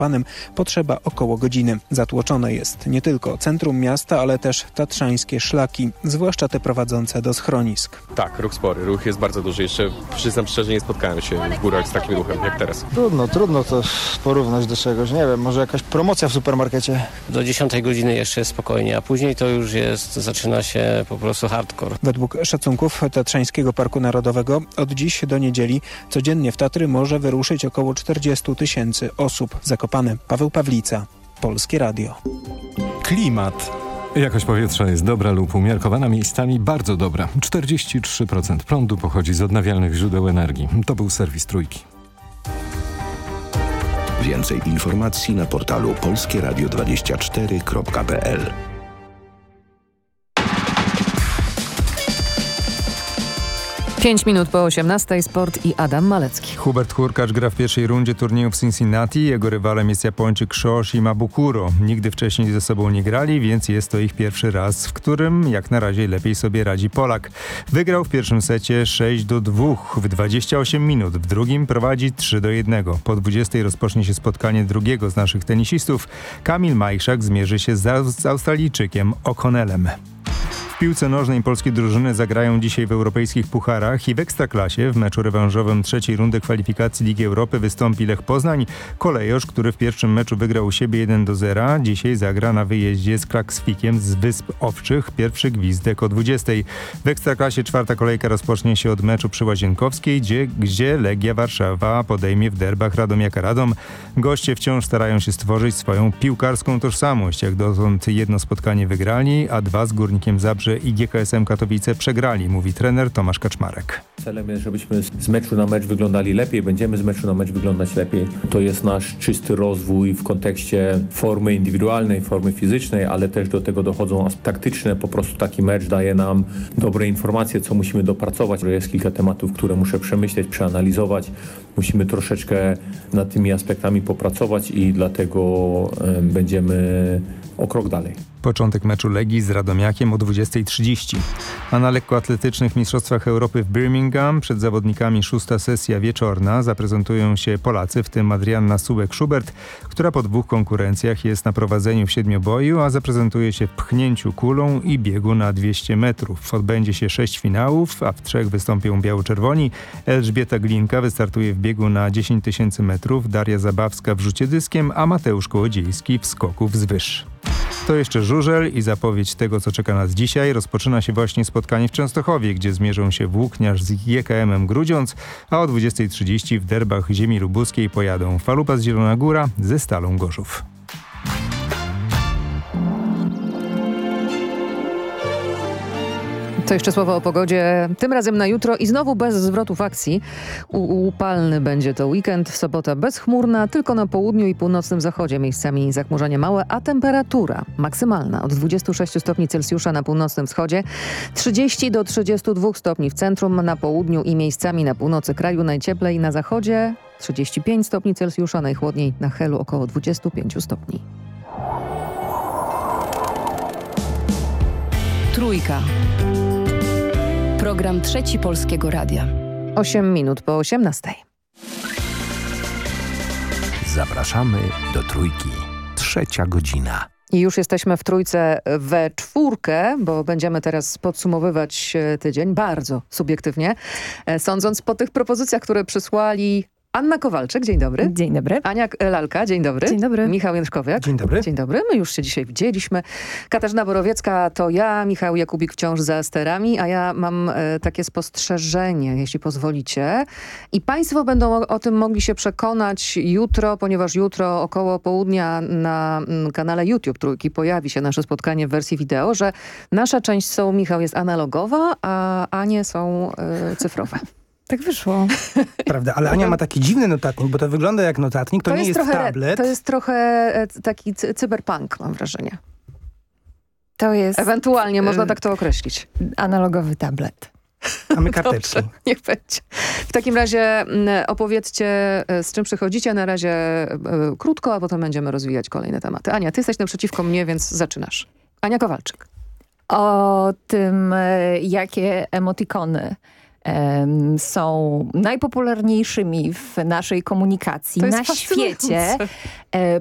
Zakopanem potrzeba około godziny. Zatłoczone jest nie tylko centrum miasta, ale też tatrzańskie szlaki, zwłaszcza te prowadzące do schronisk. Tak, ruch spory, ruch jest bardzo duży. Jeszcze przyznam szczerze, nie spotkałem się w górach z takim ruchem jak teraz. Trudno to porównać do czegoś. Nie wiem, może jakaś promocja w supermarkecie. Do 10 godziny jeszcze jest spokojnie, a później to już zaczyna się po prostu hardcore. Według szacunków Tatrzańskiego Parku Narodowego od dziś do niedzieli codziennie w Tatry może wyruszyć około 40 000 osób. Zakopane. Paweł Pawlica, Polskie Radio. Klimat. Jakość powietrza jest dobra lub umiarkowana, miejscami bardzo dobra. 43% prądu pochodzi z odnawialnych źródeł energii. To był serwis Trójki. Więcej informacji na portalu polskieradio24.pl. 5 minut po 18:00 sport i Adam Malecki. Hubert Hurkacz gra w pierwszej rundzie turnieju w Cincinnati. Jego rywalem jest Japończyk Sho Shimabukuro. Nigdy wcześniej ze sobą nie grali, więc jest to ich pierwszy raz, w którym jak na razie lepiej sobie radzi Polak. Wygrał w pierwszym secie 6-2 w 28 minut. W drugim prowadzi 3-1. Po 20:00 rozpocznie się spotkanie drugiego z naszych tenisistów. Kamil Majchrzak zmierzy się z Australijczykiem O'Connellem. W piłce nożnej polskie drużyny zagrają dzisiaj w europejskich pucharach i w Ekstraklasie w meczu rewanżowym trzeciej rundy kwalifikacji Ligi Europy wystąpi Lech Poznań. Kolejorz, który w pierwszym meczu wygrał u siebie 1-0, dzisiaj zagra na wyjeździe z Klaksvikiem z Wysp Owczych. Pierwszy gwizdek o 20:00. W Ekstraklasie czwarta kolejka rozpocznie się od meczu przy Łazienkowskiej, gdzie Legia Warszawa podejmie w derbach Radomiaka Radom. Goście wciąż starają się stworzyć swoją piłkarską tożsamość. Jak dotąd jedno spotkanie wygrali, a dwa z Górnikiem Zabrze i GKS-em Katowice przegrali, mówi trener Tomasz Kaczmarek. Celem jest, żebyśmy z meczu na mecz wyglądali lepiej, będziemy z meczu na mecz wyglądać lepiej. To jest nasz czysty rozwój w kontekście formy indywidualnej, formy fizycznej, ale też do tego dochodzą taktyczne. Po prostu taki mecz daje nam dobre informacje, co musimy dopracować. Jest kilka tematów, które muszę przemyśleć, przeanalizować. Musimy troszeczkę nad tymi aspektami popracować i dlatego będziemy o krok dalej. Początek meczu Legii z Radomiakiem o 20:30. A na lekkoatletycznych Mistrzostwach Europy w Birmingham przed zawodnikami szósta sesja wieczorna zaprezentują się Polacy, w tym Adrianna Sułek-Szubert, która po 2 konkurencjach jest na prowadzeniu w siedmioboju, a zaprezentuje się w pchnięciu kulą i biegu na 200 metrów. Odbędzie się 6 finałów, a w 3 wystąpią biało-czerwoni. Elżbieta Glinka wystartuje w biegu na 10 000 metrów, Daria Zabawska w rzucie dyskiem, a Mateusz Kołodziejski w skoku wzwyż. To jeszcze żużel i zapowiedź tego, co czeka nas dzisiaj. Rozpoczyna się właśnie spotkanie w Częstochowie, gdzie zmierzą się Włókniarz z GKM-em Grudziądz, a o 20:30 w derbach ziemi lubuskiej pojadą Falupa z Zielona Góra ze Stalą Gorzów. To jeszcze słowo o pogodzie, tym razem na jutro i znowu bez zwrotów akcji. Upalny będzie to weekend, sobota bezchmurna, tylko na południu i północnym zachodzie miejscami zachmurzenie małe, a temperatura maksymalna od 26 stopni Celsjusza na północnym wschodzie, 30 do 32 stopni w centrum, na południu i miejscami na północy kraju, najcieplej na zachodzie 35 stopni Celsjusza, najchłodniej na Helu około 25 stopni. Trójka. Program Trzeci Polskiego Radia. 8 minut po 18:00. Zapraszamy do Trójki. 3. godzina. I już jesteśmy w Trójce we czwórkę, bo będziemy teraz podsumowywać tydzień bardzo subiektywnie, sądząc po tych propozycjach, które przysłali Anna Kowalczyk, dzień dobry. Dzień dobry. Ania Lalka, dzień dobry. Dzień dobry. Michał Jędrzkowiak. Dzień dobry. Dzień dobry. My już się dzisiaj widzieliśmy. Katarzyna Borowiecka to ja, Michał Jakubik wciąż za sterami, a ja mam takie spostrzeżenie, jeśli pozwolicie. I państwo będą o tym mogli się przekonać jutro, ponieważ jutro około południa na kanale YouTube Trójki pojawi się nasze spotkanie w wersji wideo, że nasza część są, Michał, jest analogowa, a Anie są cyfrowe. Tak wyszło. Prawda, ale Ania ma taki dziwny notatnik, bo to wygląda jak notatnik, to nie jest trochę, tablet. To jest trochę taki cyberpunk, mam wrażenie. To jest... Ewentualnie można tak to określić. Analogowy tablet. A my karteczki. Dobrze, niech będzie. W takim razie opowiedzcie, z czym przychodzicie. Na razie krótko, a potem będziemy rozwijać kolejne tematy. Ania, ty jesteś naprzeciwko mnie, więc zaczynasz. Ania Kowalczyk. O tym, jakie emotikony są najpopularniejszymi w naszej komunikacji To jest na świecie. fascynujące.